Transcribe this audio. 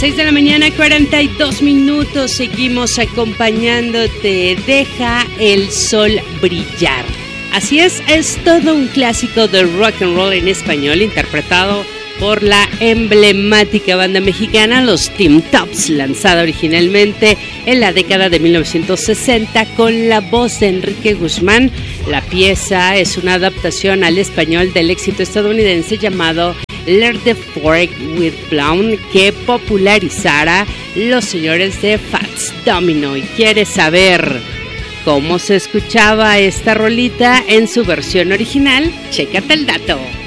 6 de la mañana, 42 minutos. Seguimos acompañándote. Deja el sol brillar. Así es todo un clásico de rock and roll en español, interpretado por la emblemática banda mexicana Los Tim Tops, lanzada originalmente en la década de 1960 con la voz de Enrique Guzmán. La pieza es una adaptación al español del éxito estadounidense llamado Let the Fork with Brown, que popularizara los señores de Fats Domino. ¿Y quieres saber cómo se escuchaba esta rolita en su versión original? Chécate el dato.